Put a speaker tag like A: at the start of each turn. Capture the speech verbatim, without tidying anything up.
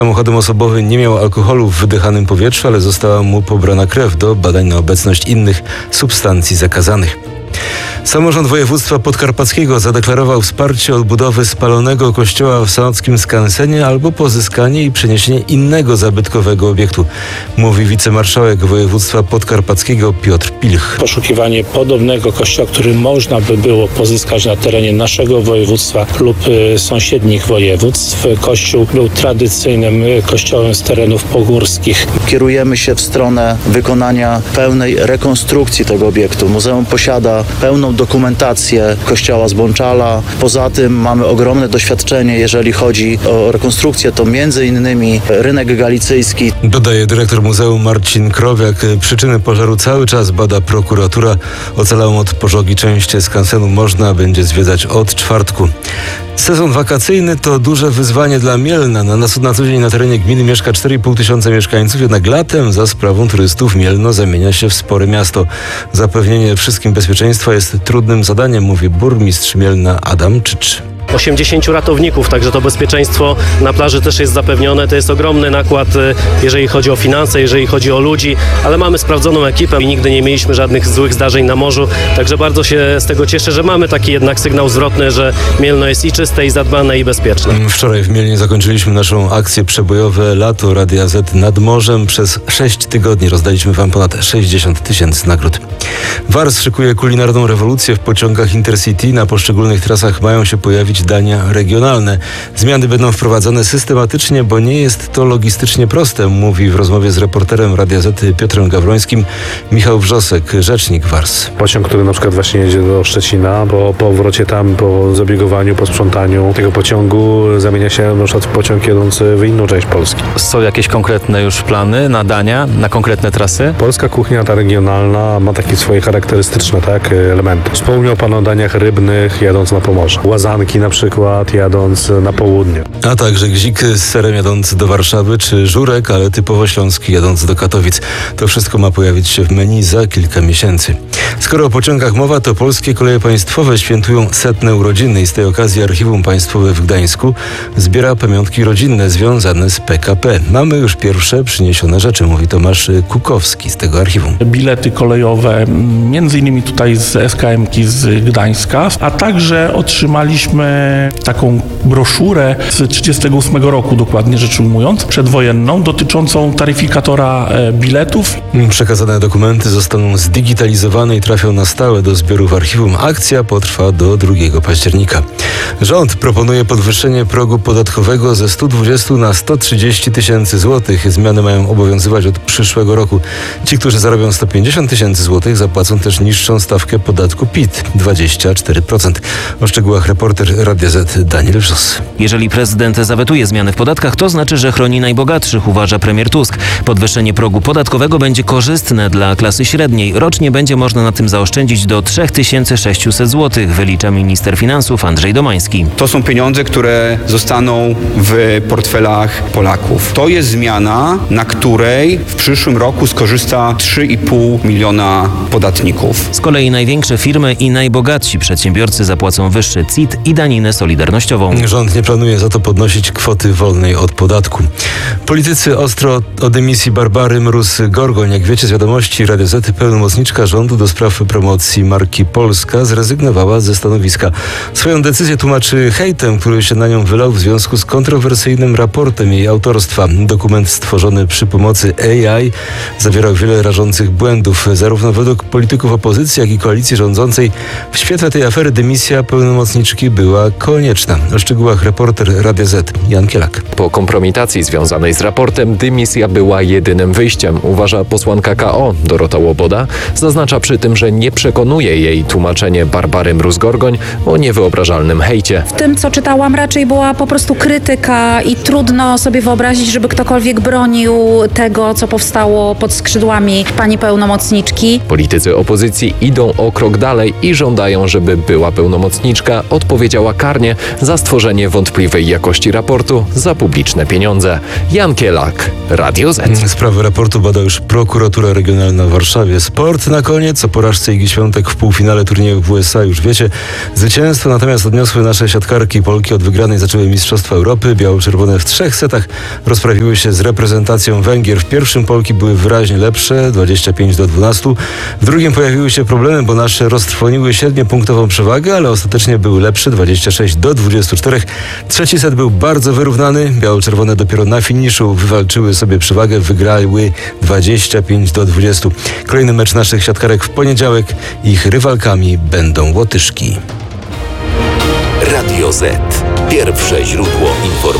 A: Samochodem osobowym nie miał alkoholu w wydychanym powietrzu, ale została mu pobrana krew do badań na obecność innych substancji zakazanych. Samorząd województwa podkarpackiego zadeklarował wsparcie odbudowy spalonego kościoła w sanockim skansenie albo pozyskanie i przeniesienie innego zabytkowego obiektu, mówi wicemarszałek województwa podkarpackiego Piotr Pilch.
B: Poszukiwanie podobnego kościoła, który można by było pozyskać na terenie naszego województwa lub y, sąsiednich województw. Kościół był tradycyjnym y, kościołem z terenów pogórskich.
C: Kierujemy się w stronę wykonania pełnej rekonstrukcji tego obiektu. Muzeum posiada pełną dokumentację kościoła z Bączala. Poza tym mamy ogromne doświadczenie, jeżeli chodzi o rekonstrukcję, to między innymi rynek galicyjski.
A: Dodaje dyrektor muzeum Marcin Krowiak. Przyczyny pożaru cały czas bada prokuratura. Ocalałą od pożogi część skansenu można będzie zwiedzać od czwartku. Sezon wakacyjny to duże wyzwanie dla Mielna. Na, na co dzień na terenie gminy mieszka cztery i pół tysiąca mieszkańców, jednak latem za sprawą turystów Mielno zamienia się w spore miasto. Zapewnienie wszystkim bezpieczeństwa jest trudnym zadaniem, mówi burmistrz Mielna Adam Czycz.
D: osiemdziesięciu ratowników, także to bezpieczeństwo na plaży też jest zapewnione. To jest ogromny nakład, jeżeli chodzi o finanse, jeżeli chodzi o ludzi, ale mamy sprawdzoną ekipę i nigdy nie mieliśmy żadnych złych zdarzeń na morzu, także bardzo się z tego cieszę, że mamy taki jednak sygnał zwrotny, że Mielno jest i czyste, i zadbane, i bezpieczne. Wczoraj w Mielnie zakończyliśmy naszą akcję przebojowe Lato Radia Z nad morzem. Przez sześć tygodni rozdaliśmy wam ponad sześćdziesiąt tysięcy nagród. Wars szykuje kulinarną rewolucję w pociągach Intercity. Na poszczególnych trasach mają się pojawić dania regionalne. Zmiany będą wprowadzane systematycznie, bo nie jest to logistycznie proste, mówi w rozmowie z reporterem Radia Z Piotrem Gawrońskim Michał Wrzosek, rzecznik Wars.
E: Pociąg, który na przykład właśnie jedzie do Szczecina, po powrocie tam, po zabiegowaniu, po sprzątaniu tego pociągu zamienia się na przykład w pociąg jadący w inną część Polski.
F: Są jakieś konkretne już plany na dania, na konkretne trasy?
E: Polska kuchnia ta regionalna ma takie swoje charakterystyczne tak, elementy. Wspomniał pan o daniach rybnych jadąc na Pomorze. Łazanki na przykład jadąc na południe.
A: A także gzik z serem jadąc do Warszawy, czy żurek, ale typowo śląski jadąc do Katowic. To wszystko ma pojawić się w menu za kilka miesięcy. Skoro o pociągach mowa, to Polskie Koleje Państwowe świętują setne urodziny i z tej okazji Archiwum Państwowe w Gdańsku zbiera pamiątki rodzinne związane z P K P. Mamy już pierwsze przyniesione rzeczy, mówi Tomasz Kukowski z tego archiwum.
G: Bilety kolejowe, między innymi tutaj z S K M-ki z Gdańska, a także otrzymaliśmy taką broszurę z trzydziestego ósmego roku, dokładnie rzecz ujmując, przedwojenną, dotyczącą taryfikatora biletów.
A: Przekazane dokumenty zostaną zdigitalizowane i trafią na stałe do zbioru w archiwum. Akcja potrwa do drugiego października. Rząd proponuje podwyższenie progu podatkowego ze stu dwudziestu na sto trzydzieści tysięcy złotych. Zmiany mają obowiązywać od przyszłego roku. Ci, którzy zarobią sto pięćdziesiąt tysięcy złotych, zapłacą też niższą stawkę podatku P I T dwadzieścia cztery procent. O szczegółach reporter Radia Z Daniel Wrzos.
H: Jeżeli prezydent zawetuje zmiany w podatkach, to znaczy, że chroni najbogatszych, uważa premier Tusk. Podwyższenie progu podatkowego będzie korzystne dla klasy średniej. Rocznie będzie można na tym zaoszczędzić do trzy tysiące sześćset złotych, wylicza minister finansów Andrzej Domański.
I: To są pieniądze, które zostaną w portfelach Polaków. To jest zmiana, na której w przyszłym roku skorzysta trzy i pół miliona podatników.
H: Z kolei największe firmy i najbogatsi przedsiębiorcy zapłacą wyższy C I T i daninę solidarnościową.
A: Rząd nie planuje za to podnosić kwoty wolnej od podatku. Politycy ostro o dymisji Barbary Mróz-Gorgoń. Jak wiecie z wiadomości Radia Z, pełnomocniczka rządu do spraw promocji marki Polska zrezygnowała ze stanowiska. Swoją decyzję tłumaczy hejtem, który się na nią wylał w związku z kontrowersyjnym raportem jej autorstwa. Dokument stworzony przy pomocy A I zawierał wiele rażących błędów. Zarówno według polityków opozycji, jak i koalicji rządzącej w świetle tej afery dymisja pełnomocniczki była konieczna. O szczegółach reporter Radia Z Jan Kielak.
J: Po kompromitacji związanej z raportem dymisja była jedynym wyjściem, uważa posłanka K O Dorota Łoboda. Zaznacza przy tym, że nie przekonuje jej tłumaczenie Barbary Mróz-Gorgoń o niewyobrażalnym hejcie.
K: W tym, co czytałam, raczej była po prostu krytyka i trudno sobie wyobrazić, żeby ktokolwiek bronił tego, co powstało pod skrzydłami pani pełnomocniczki.
J: Politycy opozycji idą o krok dalej i żądają, żeby była pełnomocniczka odpowiedziała karnie za stworzenie wątpliwej jakości raportu za publiczne pieniądze. Jan Kielak, Radio Z.
A: Sprawę raportu bada już prokuratura regionalna w Warszawie. Sport na koniec. O porażce Igi Świątek w półfinale turnieju w U S A, już wiecie. Zwycięstwo natomiast odniosły nasze siatkarki Polki. Od wygranej zaczęły Mistrzostwa Europy. Biało-czerwone w trzech setach rozprawiły się z reprezentacją Węgier. W pierwszym Polki były wyraźnie lepsze, dwadzieścia pięć do dwunastu. W drugim pojawiły się problemy, bo nasze roztrwoniły siedmiopunktową przewagę, ale ostatecznie były lepsze, dwadzieścia sześć do dwudziestu czterech. Trzeci set był bardzo wyrównany. Biało-czerwone dopiero na finiszu wywalczyły sobie przewagę, wygrały dwadzieścia pięć do dwudziestu. Kolejny mecz naszych siatkarek w poniedziałek. Ich rywalkami będą Łotyszki.
L: Radio Z. Pierwsze źródło informacji.